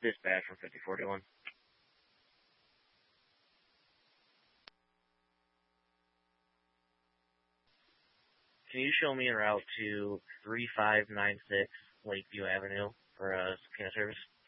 Dispatch from 5041. Can you show me a route to 3596 Lakeview Avenue for a subpoena service?